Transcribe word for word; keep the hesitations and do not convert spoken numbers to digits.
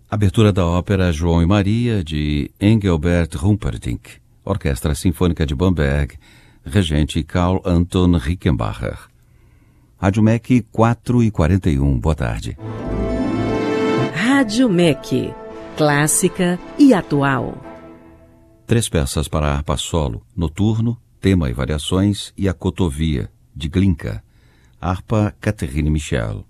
Abertura da ópera João e Maria, de Engelbert Humperdinck, Orquestra Sinfônica de Bamberg, regente Karl Anton Rickenbacher. Rádio M E C quatro e quarenta e um, boa tarde. Rádio M E C, clássica e atual. Três peças para harpa solo, Noturno, Tema e Variações e A Cotovia, de Glinka. Harpa Catherine Michel.